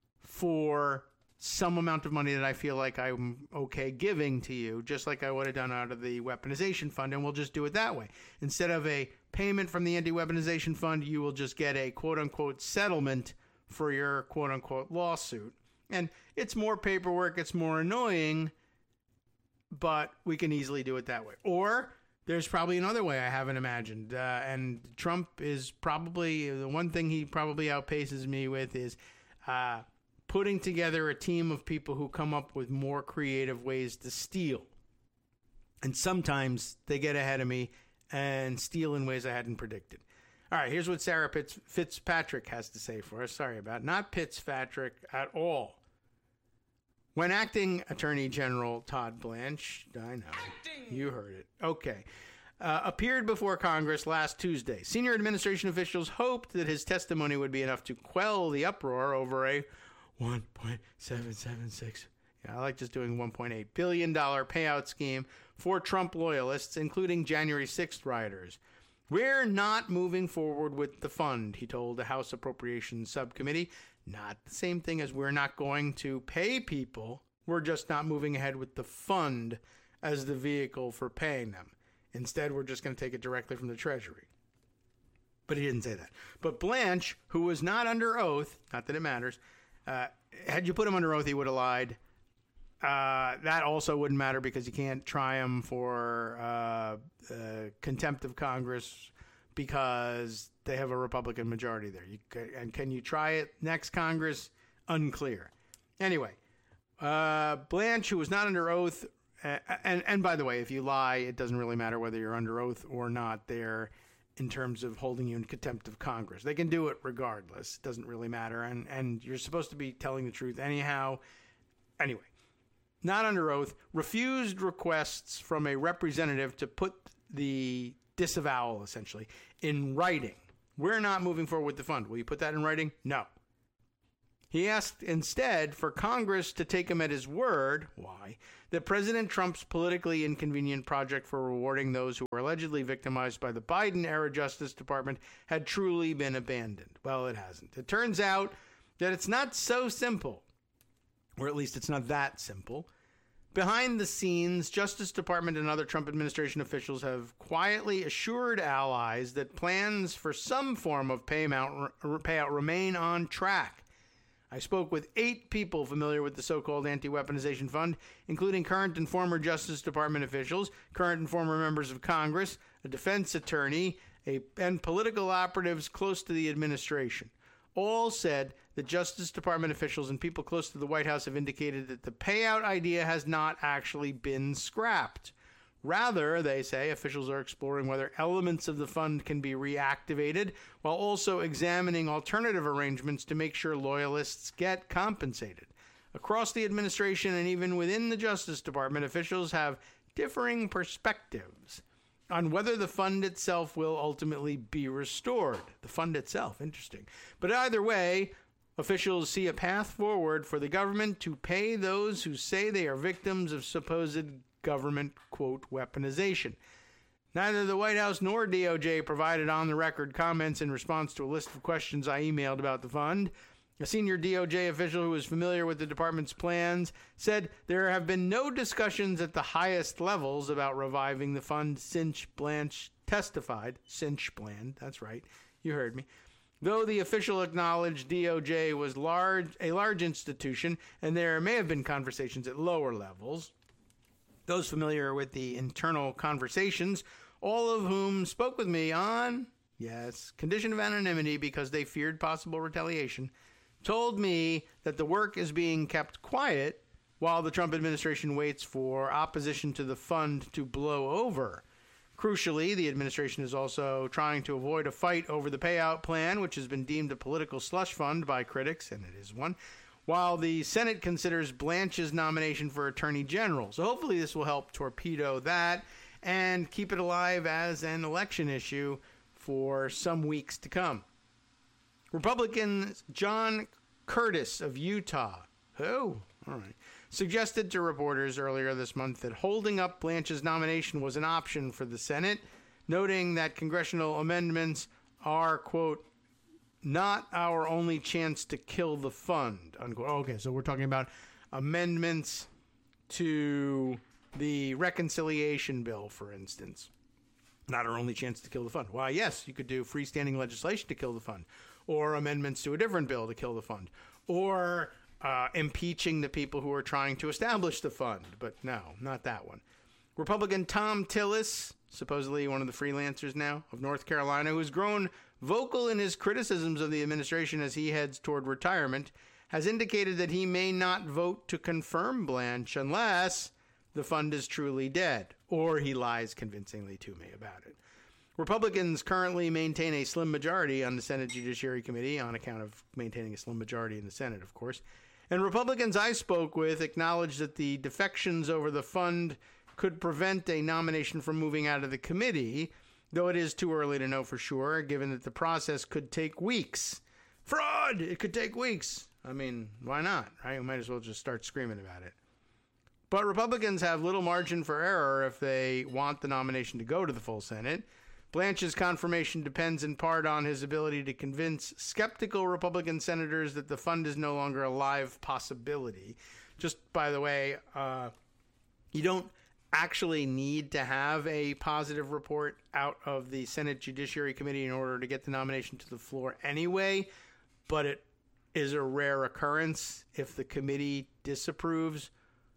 for some amount of money that I feel like I'm okay giving to you, just like I would have done out of the weaponization fund, and we'll just do it that way. Instead of a payment from the anti-weaponization fund, you will just get a quote-unquote settlement for your quote-unquote lawsuit. And it's more paperwork, it's more annoying, but we can easily do it that way. Or there's probably another way I haven't imagined, uh, and Trump is probably, the one thing he probably outpaces me with is uh, putting together a team of people who come up with more creative ways to steal. And sometimes they get ahead of me and steal in ways I hadn't predicted. All right, here's what Sarah Pitts, Fitzpatrick has to say for us. Sorry about it. Not Fitzpatrick at all. When acting Attorney General Todd Blanche, I know, acting. You heard it. Okay. Uh, appeared before Congress last Tuesday. Senior administration officials hoped that his testimony would be enough to quell the uproar over a one point seven seven six, yeah, I like just doing one point eight billion dollars payout scheme for Trump loyalists, including January sixth rioters. We're not moving forward with the fund, he told the House Appropriations Subcommittee. Not the same thing as we're not going to pay people. We're just not moving ahead with the fund as the vehicle for paying them. Instead, we're just going to take it directly from the Treasury. But he didn't say that. But Blanche, who was not under oath, not that it matters, uh, had you put him under oath, he would have lied. Uh, that also wouldn't matter because you can't try him for uh, uh, contempt of Congress because they have a Republican majority there. You, and can you try it next Congress? Unclear. Anyway, uh, Blanche, who was not under oath, uh, and, and by the way, if you lie, it doesn't really matter whether you're under oath or not there in terms of holding you in contempt of Congress. They can do it regardless. It doesn't really matter. And, and you're supposed to be telling the truth anyhow. Anyway. Not under oath, refused requests from a representative to put the disavowal, essentially, in writing. We're not moving forward with the fund. Will you put that in writing? No. He asked instead for Congress to take him at his word, why, that President Trump's politically inconvenient project for rewarding those who were allegedly victimized by the Biden-era Justice Department had truly been abandoned. Well, it hasn't. It turns out that it's not so simple, or at least it's not that simple. Behind the scenes, Justice Department and other Trump administration officials have quietly assured allies that plans for some form of payout, payout remain on track. I spoke with eight people familiar with the so-called anti-weaponization fund, including current and former Justice Department officials, current and former members of Congress, a defense attorney, a, and political operatives close to the administration. All said that Justice Department officials and people close to the White House have indicated that the payout idea has not actually been scrapped. Rather, they say, officials are exploring whether elements of the fund can be reactivated while also examining alternative arrangements to make sure loyalists get compensated. Across the administration and even within the Justice Department, officials have differing perspectives on whether the fund itself will ultimately be restored. The fund itself, interesting. But either way, officials see a path forward for the government to pay those who say they are victims of supposed government, quote, weaponization. Neither the White House nor D O J provided on-the-record comments in response to a list of questions I emailed about the fund. A senior D O J official who is familiar with the department's plans said there have been no discussions at the highest levels about reviving the fund since Blanche testified. Since Bland, that's right, you heard me. Though the official acknowledged D O J was large, a large institution, and there may have been conversations at lower levels. Those familiar with the internal conversations, all of whom spoke with me on, yes, condition of anonymity because they feared possible retaliation, told me that the work is being kept quiet while the Trump administration waits for opposition to the fund to blow over. Crucially, the administration is also trying to avoid a fight over the payout plan, which has been deemed a political slush fund by critics, and it is one, while the Senate considers Blanche's nomination for Attorney General. So hopefully this will help torpedo that and keep it alive as an election issue for some weeks to come. Republican John Curtis of Utah, who, all right, suggested to reporters earlier this month that holding up Blanche's nomination was an option for the Senate, noting that congressional amendments are, quote, not our only chance to kill the fund, unquote. Okay, so we're talking about amendments to the reconciliation bill, for instance. Not our only chance to kill the fund. Why, yes, you could do freestanding legislation to kill the fund, or amendments to a different bill to kill the fund, or uh, impeaching the people who are trying to establish the fund. But no, not that one. Republican Tom Tillis, supposedly one of the freelancers now of North Carolina, who's grown vocal in his criticisms of the administration as he heads toward retirement, has indicated that he may not vote to confirm Blanche unless the fund is truly dead, or he lies convincingly to me about it. Republicans currently maintain a slim majority on the Senate Judiciary Committee on account of maintaining a slim majority in the Senate, of course. And Republicans I spoke with acknowledged that the defections over the fund could prevent a nomination from moving out of the committee, though it is too early to know for sure, given that the process could take weeks. Fraud! It could take weeks. I mean, why not, right? We might as well just start screaming about it. But Republicans have little margin for error if they want the nomination to go to the full Senate. Blanche's confirmation depends in part on his ability to convince skeptical Republican senators that the fund is no longer a live possibility. Just, by the way, uh, you don't actually need to have a positive report out of the Senate Judiciary Committee in order to get the nomination to the floor anyway, but it is a rare occurrence if the committee disapproves.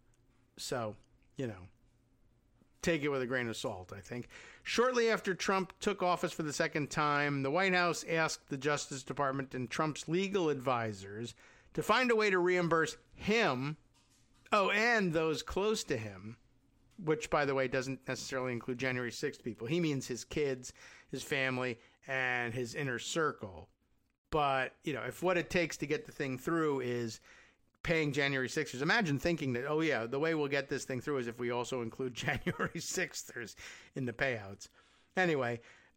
So, you know, take it with a grain of salt, I think. Shortly after Trump took office for the second time, the White House asked the Justice Department and Trump's legal advisors to find a way to reimburse him, oh, and those close to him, which, by the way, doesn't necessarily include January sixth people. He means his kids, his family, and his inner circle. But, you know, if what it takes to get the thing through is paying January sixers, imagine thinking that, oh, yeah, the way we'll get this thing through is if we also include January sixers in the payouts. Anyway,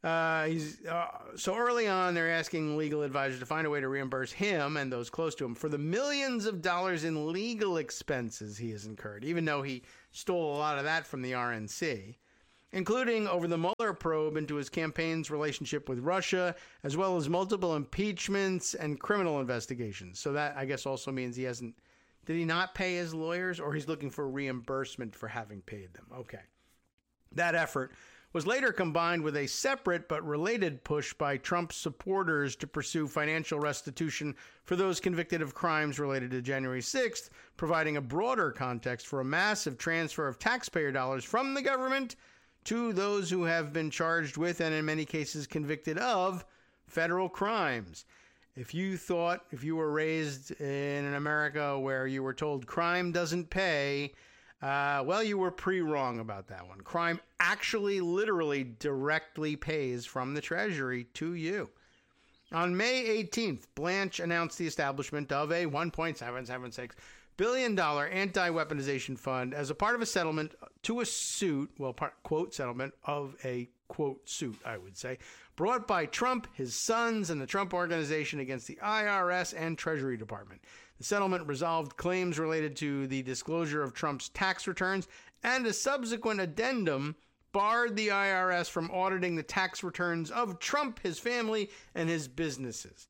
Uh, he's uh, so early on, they're asking legal advisors to find a way to reimburse him and those close to him for the millions of dollars in legal expenses he has incurred, even though he stole a lot of that from the R N C, including over the Mueller probe into his campaign's relationship with Russia, as well as multiple impeachments and criminal investigations. So that, I guess, also means he hasn't, did he not pay his lawyers, or he's looking for reimbursement for having paid them? Okay. That effort was later combined with a separate but related push by Trump's supporters to pursue financial restitution for those convicted of crimes related to January sixth, providing a broader context for a massive transfer of taxpayer dollars from the government to those who have been charged with and in many cases convicted of federal crimes. If you thought, if you were raised in an America where you were told crime doesn't pay, Uh, well, you were pretty wrong about that one. Crime actually literally directly pays from the Treasury to you. On May eighteenth, Blanche announced the establishment of a one point seven seven six billion dollars anti-weaponization fund as a part of a settlement to a suit, well, part, quote, settlement of a, quote, suit, I would say, brought by Trump, his sons, and the Trump Organization against the I R S and Treasury Department. The settlement resolved claims related to the disclosure of Trump's tax returns, and a subsequent addendum barred the I R S from auditing the tax returns of Trump, his family, and his businesses.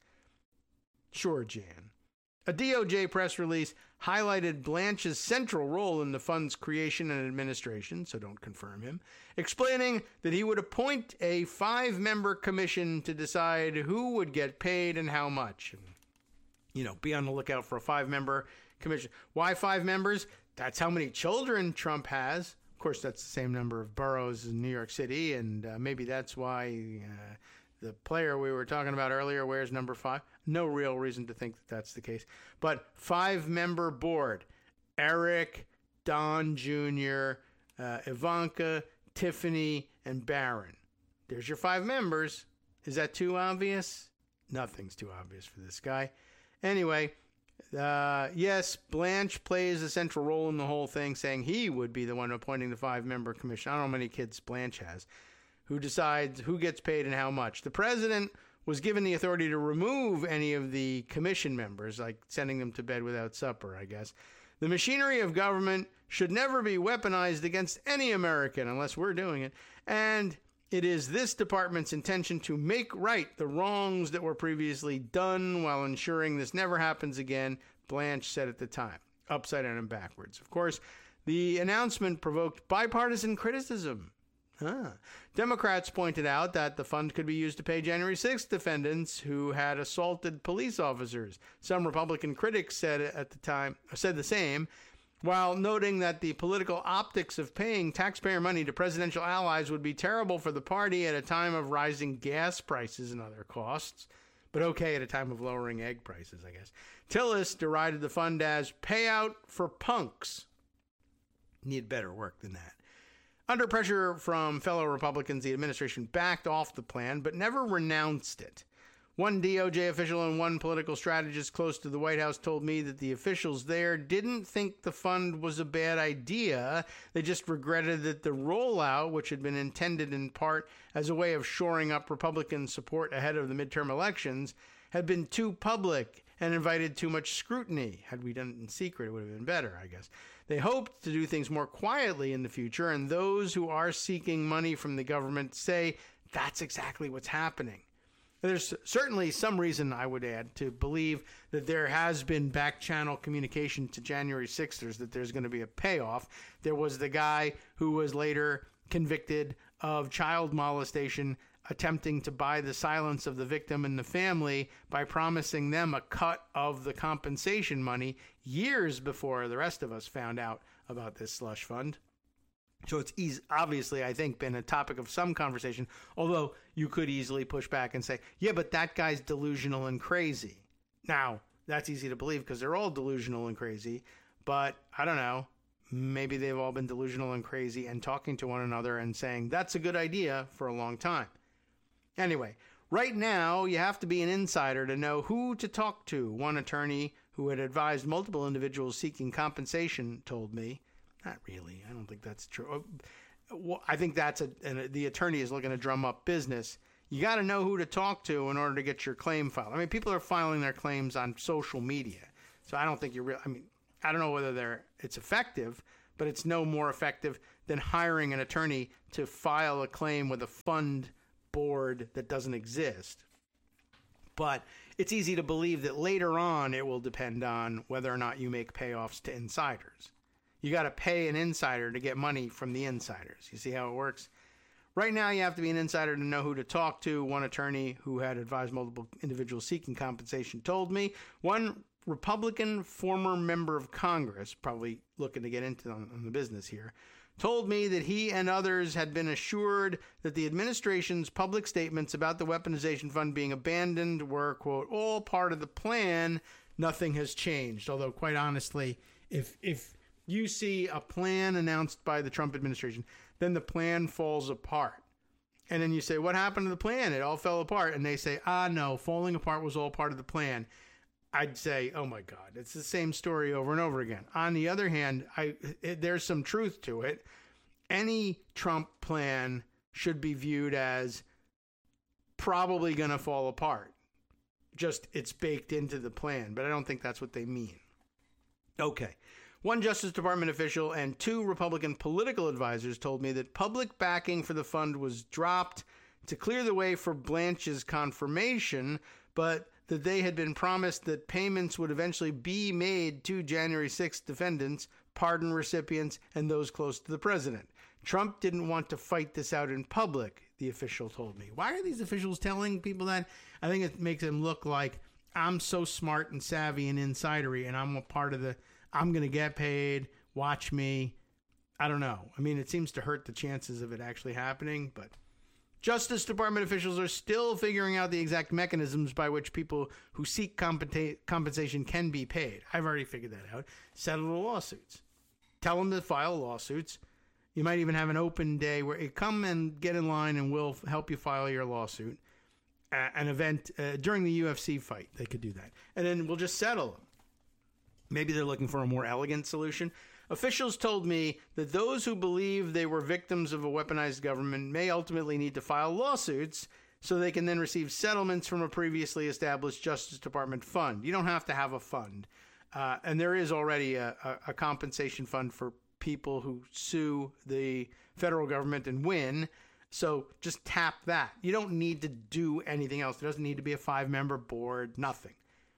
Sure, Jan. A D O J press release highlighted Blanche's central role in the fund's creation and administration, so don't confirm him, explaining that he would appoint a five-member commission to decide who would get paid and how much. You know, be on the lookout for a five-member commission. Why five members? That's how many children Trump has. Of course, that's the same number of boroughs in New York City, and uh, maybe that's why uh, the player we were talking about earlier wears number five. No real reason to think that that's the case. But five-member board. Eric, Don Junior, uh, Ivanka, Tiffany, and Barron. There's your five members. Is that too obvious? Nothing's too obvious for this guy. Anyway, uh, yes, Blanche plays a central role in the whole thing, saying he would be the one appointing the five-member commission. I don't know how many kids Blanche has, who decides who gets paid and how much. The president was given the authority to remove any of the commission members, like sending them to bed without supper, I guess. The machinery of government should never be weaponized against any American unless we're doing it. And it is this department's intention to make right the wrongs that were previously done while ensuring this never happens again, Blanche said at the time, upside down and backwards. Of course, the announcement provoked bipartisan criticism. Huh. Democrats pointed out that the fund could be used to pay January sixth defendants who had assaulted police officers. Some Republican critics said at the time, said the same, while noting that the political optics of paying taxpayer money to presidential allies would be terrible for the party at a time of rising gas prices and other costs. But okay at a time of lowering egg prices, I guess. Tillis derided the fund as payout for punks. Need better work than that. Under pressure from fellow Republicans, the administration backed off the plan, but never renounced it. One D O J official and one political strategist close to the White House told me that the officials there didn't think the fund was a bad idea. They just regretted that the rollout, which had been intended in part as a way of shoring up Republican support ahead of the midterm elections, had been too public and invited too much scrutiny. Had we done it in secret, it would have been better, I guess. They hoped to do things more quietly in the future, and those who are seeking money from the government say that's exactly what's happening. There's certainly some reason, I would add, to believe that there has been back-channel communication to January sixers, that there's going to be a payoff. There was the guy who was later convicted of child molestation, attempting to buy the silence of the victim and the family by promising them a cut of the compensation money years before the rest of us found out about this slush fund. So it's easy, obviously, I think, been a topic of some conversation, although you could easily push back and say, yeah, but that guy's delusional and crazy. Now, that's easy to believe because they're all delusional and crazy, but I don't know, maybe they've all been delusional and crazy and talking to one another and saying, that's a good idea for a long time. Anyway, right now, you have to be an insider to know who to talk to. One attorney who had advised multiple individuals seeking compensation told me. Not really. I don't think that's true. well, I think that's a, and the attorney is looking to drum up business. You got to know who to talk to in order to get your claim filed. I mean, people are filing their claims on social media. So I don't think you're real. I mean, I don't know whether they're it's effective, but it's no more effective than hiring an attorney to file a claim with a fund board that doesn't exist. But it's easy to believe that later on it will depend on whether or not you make payoffs to insiders. You got to pay an insider to get money from the insiders. You see how it works? Right now, you have to be an insider to know who to talk to. One attorney who had advised multiple individuals seeking compensation told me. One Republican former member of Congress, probably looking to get into on, on the business here, told me that he and others had been assured that the administration's public statements about the weaponization fund being abandoned were, quote, all part of the plan. Nothing has changed. Although, quite honestly, if if you see a plan announced by the Trump administration, then the plan falls apart. And then you say, what happened to the plan? It all fell apart. And they say, ah, no, falling apart was all part of the plan. I'd say, oh, my God, it's the same story over and over again. On the other hand, I it, there's some truth to it. Any Trump plan should be viewed as probably going to fall apart. Just it's baked into the plan. But I don't think that's what they mean. Okay. One Justice Department official and two Republican political advisors told me that public backing for the fund was dropped to clear the way for Blanche's confirmation, but that they had been promised that payments would eventually be made to January sixth defendants, pardon recipients, and those close to the president. Trump didn't want to fight this out in public, the official told me. Why are these officials telling people that? I think it makes them look like I'm so smart and savvy and insidery, and I'm a part of the... I'm going to get paid, watch me. I don't know. I mean, it seems to hurt the chances of it actually happening, but Justice Department officials are still figuring out the exact mechanisms by which people who seek compensa- compensation can be paid. I've already figured that out. Settle the lawsuits. Tell them to file lawsuits. You might even have an open day where you come and get in line and we'll help you file your lawsuit. Uh, an event uh, during the U F C fight, they could do that. And then we'll just settle them. Maybe they're looking for a more elegant solution. Officials told me that those who believe they were victims of a weaponized government may ultimately need to file lawsuits so they can then receive settlements from a previously established Justice Department fund. You don't have to have a fund. Uh, and there is already a, a, a compensation fund for people who sue the federal government and win. So just tap that. You don't need to do anything else. There doesn't need to be a five-member board, nothing.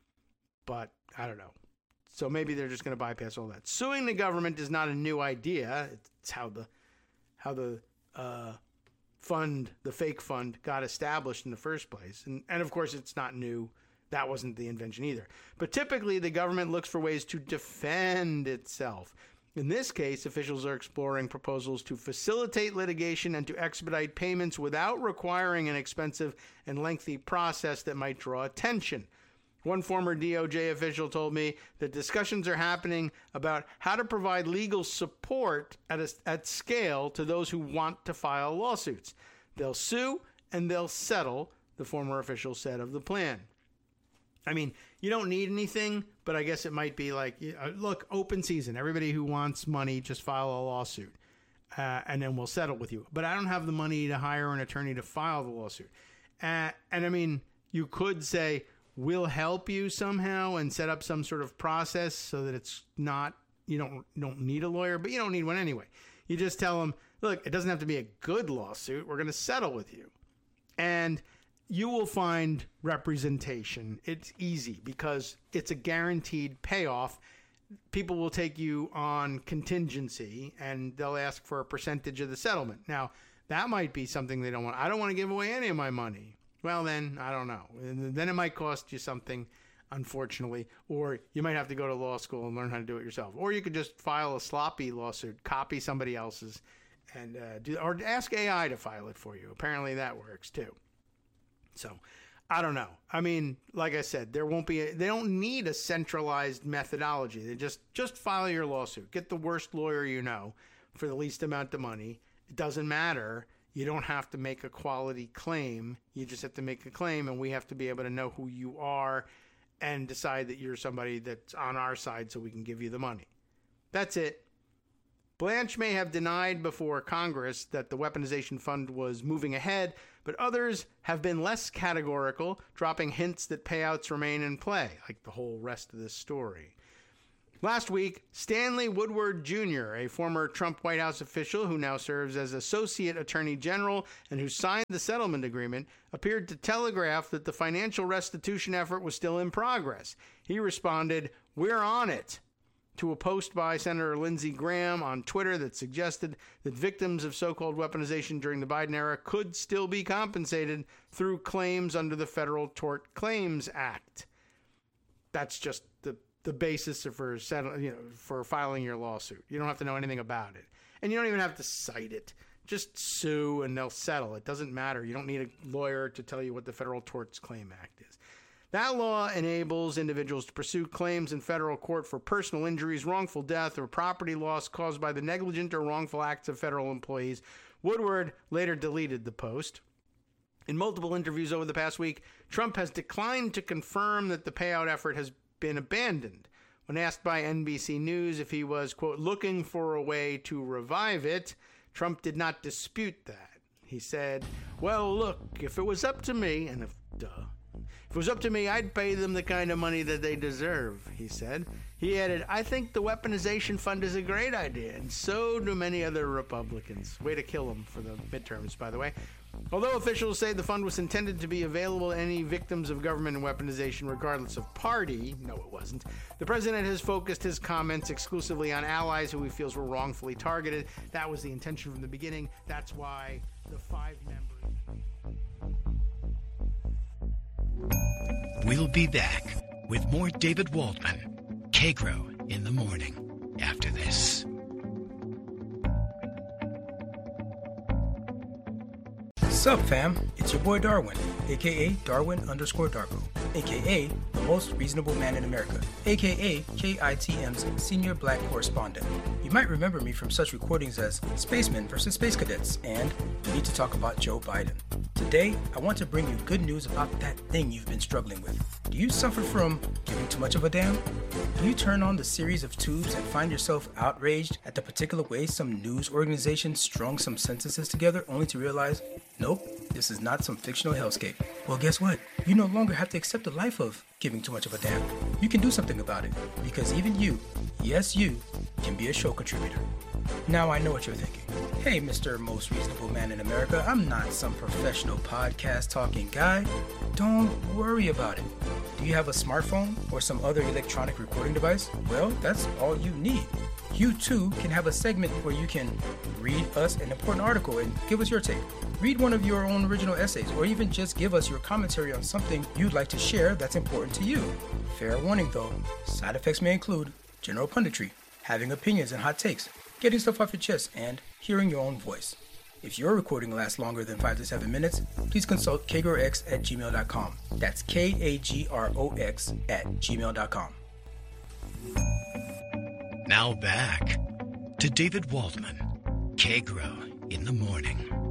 But I don't know. So maybe they're just going to bypass all that. Suing the government is not a new idea. It's how the how the uh, fund, the fake fund, got established in the first place. And, and of course, it's not new. That wasn't the invention either. But typically, the government looks for ways to defend itself. In this case, officials are exploring proposals to facilitate litigation and to expedite payments without requiring an expensive and lengthy process that might draw attention. One former D O J official told me that discussions are happening about how to provide legal support at a, at scale to those who want to file lawsuits. They'll sue and they'll settle, the former official said of the plan. I mean, you don't need anything, but I guess it might be like, look, open season. Everybody who wants money, just file a lawsuit, uh, and then we'll settle with you. But I don't have the money to hire an attorney to file the lawsuit. Uh, and I mean, you could say, we'll help you somehow and set up some sort of process so that it's not, you don't, you don't need a lawyer, but you don't need one anyway. You just tell them, look, it doesn't have to be a good lawsuit. We're going to settle with you. And you will find representation. It's easy because it's a guaranteed payoff. People will take you on contingency and they'll ask for a percentage of the settlement. Now, that might be something they don't want. I don't want to give away any of my money. Well, then, I don't know. And then it might cost you something, unfortunately, or you might have to go to law school and learn how to do it yourself. Or you could just file a sloppy lawsuit, copy somebody else's, and uh, do, or ask A I to file it for you. Apparently that works, too. So, I don't know. I mean, like I said, there won't be, a, they don't need a centralized methodology. They just, just file your lawsuit. Get the worst lawyer you know for the least amount of money. It doesn't matter. You don't have to make a quality claim. You just have to make a claim, and we have to be able to know who you are and decide that you're somebody that's on our side so we can give you the money. That's it. Blanche may have denied before Congress that the weaponization fund was moving ahead, but others have been less categorical, dropping hints that payouts remain in play, like the whole rest of this story. Last week, Stanley Woodward Junior, a former Trump White House official who now serves as Associate Attorney General and who signed the settlement agreement, appeared to telegraph that the financial restitution effort was still in progress. He responded, "We're on it," to a post by Senator Lindsey Graham on Twitter that suggested that victims of so-called weaponization during the Biden era could still be compensated through claims under the Federal Tort Claims Act. That's just the the basis for settle, you know, for filing your lawsuit. You don't have to know anything about it. And you don't even have to cite it. Just sue and they'll settle. It doesn't matter. You don't need a lawyer to tell you what the Federal Tort Claims Act is. That law enables individuals to pursue claims in federal court for personal injuries, wrongful death, or property loss caused by the negligent or wrongful acts of federal employees. Woodward later deleted the post. In multiple interviews over the past week, Trump has declined to confirm that the payout effort has been abandoned. When asked by N B C News if he was, quote, looking for a way to revive it, Trump did not dispute that. He said, "Well, look, if it was up to me, and if, duh, if it was up to me, I'd pay them the kind of money that they deserve," he said. He added, "I think the weaponization fund is a great idea, and so do many other Republicans." Way to kill him for the midterms, by the way. Although officials say the fund was intended to be available to any victims of government weaponization regardless of party, no, it wasn't. The president has focused his comments exclusively on allies who he feels were wrongfully targeted. That was the intention from the beginning. That's why the five members... We'll be back with more David Waldman, K-Grow in the morning, after this. Sup fam, it's your boy Darwin, aka Darwin underscore Darko, aka the most reasonable man in America, aka K I T M's senior black correspondent. You might remember me from such recordings as Spacemen versus Space Cadets and We Need to Talk About Joe Biden. Today, I want to bring you good news about that thing you've been struggling with. Do you suffer from giving too much of a damn? Do you turn on the series of tubes and find yourself outraged at the particular way some news organization strung some sentences together only to realize, nope, this is not some fictional hellscape? Well, guess what? You no longer have to accept the life of giving too much of a damn. You can do something about it, because even you, yes you, can be a show contributor. Now I know what you're thinking. Hey, Mister Most Reasonable Man in America, I'm not some professional podcast talking guy. Don't worry about it. Do you have a smartphone or some other electronic recording device? Well, that's all you need. You too can have a segment where you can read us an important article and give us your take. Read one of your own original essays, or even just give us your commentary on something you'd like to share that's important to you. Fair warning though, side effects may include general punditry, having opinions and hot takes, getting stuff off your chest, and hearing your own voice. If your recording lasts longer than five to seven minutes, please consult kagrox at gmail dot com. That's K A G R O X at gmail dot com. Now back to David Waldman, K-Grow in the morning.